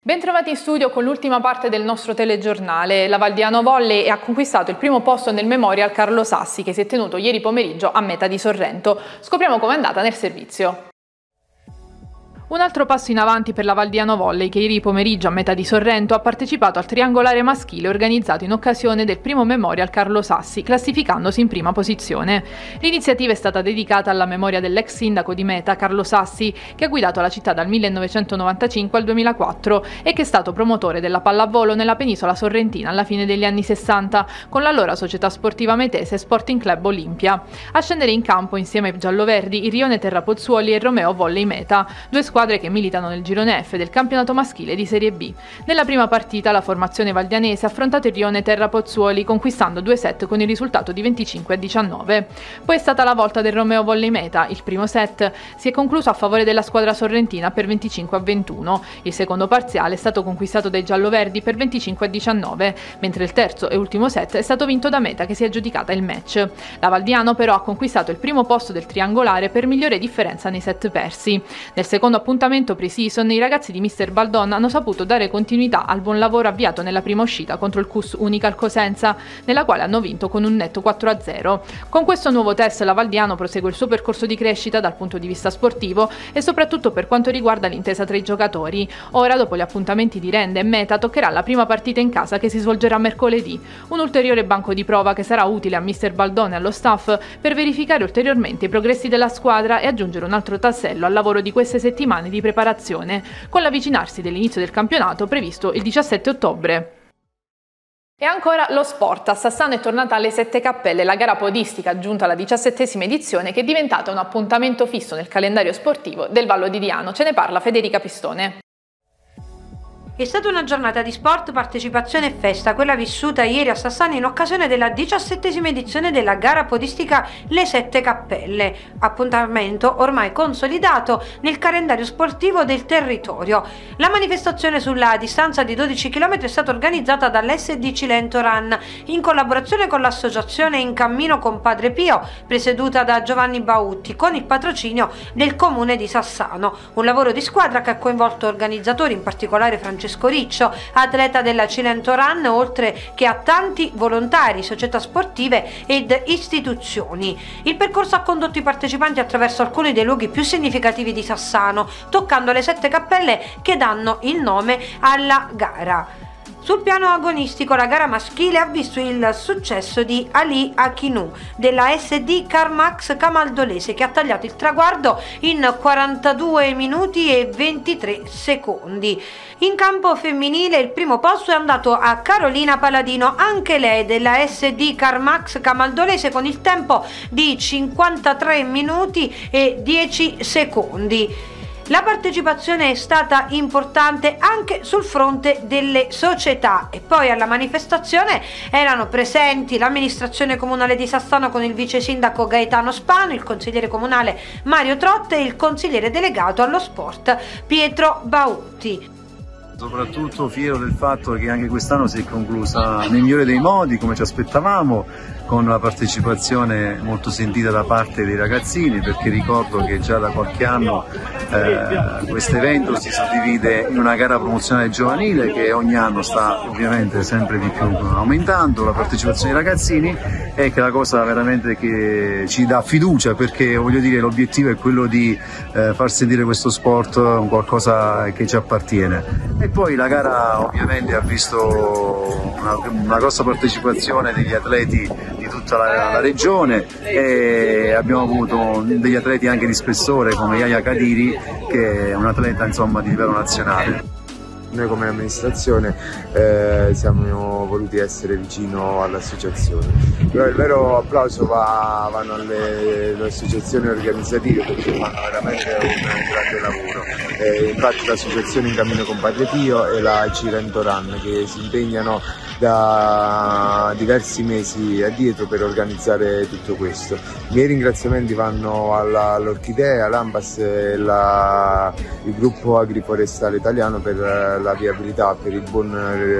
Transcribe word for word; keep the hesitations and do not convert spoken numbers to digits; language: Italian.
Bentrovati in studio con l'ultima parte del nostro telegiornale. La Valdiano Volley ha conquistato il primo posto nel Memorial Carlo Sassi che si è tenuto ieri pomeriggio a Meta di Sorrento. Scopriamo com'è andata nel servizio. Un altro passo in avanti per la Valdiano Volley che ieri pomeriggio a Meta di Sorrento ha partecipato al triangolare maschile organizzato in occasione del primo Memorial Carlo Sassi, classificandosi in prima posizione. L'iniziativa è stata dedicata alla memoria dell'ex sindaco di Meta, Carlo Sassi, che ha guidato la città dal millenovecentonovantacinque al duemilaquattro e che è stato promotore della pallavolo nella penisola sorrentina alla fine degli anni sessanta, con l'allora società sportiva metese Sporting Club Olimpia. A scendere in campo insieme ai gialloverdi il Rione Terra Pozzuoli e il Romeo Volley Meta, due squadre che militano nel girone F del campionato maschile di Serie B. Nella prima partita la formazione valdianese ha affrontato il Rione Terra Pozzuoli conquistando due set con il risultato di venticinque a diciannove. Poi è stata la volta del Romeo Volley Meta. Il primo set si è concluso a favore della squadra sorrentina per venticinque a ventuno. Il secondo parziale è stato conquistato dai gialloverdi per venticinque a diciannove, mentre il terzo e ultimo set è stato vinto da Meta che si è aggiudicata il match. La Valdiano però ha conquistato il primo posto del triangolare per migliore differenza nei set persi. Nel secondo appuntamento pre-season i ragazzi di mister Baldon hanno saputo dare continuità al buon lavoro avviato nella prima uscita contro il C U S Unical Cosenza, nella quale hanno vinto con un netto quattro a zero. Con questo nuovo test la Valdiano prosegue il suo percorso di crescita dal punto di vista sportivo e soprattutto per quanto riguarda l'intesa tra i giocatori. Ora, dopo gli appuntamenti di Rende e Meta, toccherà la prima partita in casa che si svolgerà mercoledì, un ulteriore banco di prova che sarà utile a mister Baldon e allo staff per verificare ulteriormente i progressi della squadra e aggiungere un altro tassello al lavoro di queste settimane di preparazione, con l'avvicinarsi dell'inizio del campionato previsto il diciassette ottobre. E ancora lo sport. A Sassano è tornata alle Sette Cappelle, la gara podistica giunta alla diciassettesima edizione che è diventata un appuntamento fisso nel calendario sportivo del Vallo di Diano. Ce ne parla Federica Pistone. È stata una giornata di sport, partecipazione e festa, quella vissuta ieri a Sassano in occasione della diciassettesima edizione della gara podistica Le Sette Cappelle, appuntamento ormai consolidato nel calendario sportivo del territorio. La manifestazione sulla distanza di dodici chilometri è stata organizzata dall'S D Cilento Run in collaborazione con l'associazione In Cammino con Padre Pio, presieduta da Giovanni Bautti, con il patrocinio del comune di Sassano. Un lavoro di squadra che ha coinvolto organizzatori, in particolare Francesco Riccio, atleta della Cilento Run, oltre che a tanti volontari, società sportive ed istituzioni. Il percorso ha condotto i partecipanti attraverso alcuni dei luoghi più significativi di Sassano, toccando le sette cappelle che danno il nome alla gara. Sul piano agonistico la gara maschile ha visto il successo di Ali Akinu della S D Carmax Camaldolese, che ha tagliato il traguardo in quarantadue minuti e ventitré secondi. In campo femminile il primo posto è andato a Carolina Paladino, anche lei della S D Carmax Camaldolese, con il tempo di cinquantatré minuti e dieci secondi. La partecipazione è stata importante anche sul fronte delle società e poi alla manifestazione erano presenti l'amministrazione comunale di Sassano con il vice sindaco Gaetano Spano, il consigliere comunale Mario Trotte e il consigliere delegato allo sport Pietro Bautti. Soprattutto fiero del fatto che anche quest'anno si è conclusa nel migliore dei modi, come ci aspettavamo, con la partecipazione molto sentita da parte dei ragazzini, perché ricordo che già da qualche anno eh, questo evento si suddivide in una gara promozionale giovanile che ogni anno sta ovviamente sempre di più aumentando la partecipazione dei ragazzini, e che è la cosa veramente che ci dà fiducia, perché voglio dire l'obiettivo è quello di eh, far sentire questo sport un qualcosa che ci appartiene. E poi la gara ovviamente ha visto una, una grossa partecipazione degli atleti di tutta la, la regione, e abbiamo avuto degli atleti anche di spessore come Yaya Kadiri, che è un atleta insomma di livello nazionale. Noi come amministrazione eh, siamo voluti essere vicino all'associazione, però il vero applauso va, vanno alle, alle associazioni organizzative, perché fanno veramente un grande lavoro. Eh, infatti l'associazione In Cammino con Padre Pio e la Cilento Run, che si impegnano da diversi mesi addietro per organizzare tutto questo. I miei ringraziamenti vanno all'Orchidea, all'Ambas e la, il gruppo agriforestale italiano per la viabilità, per il buon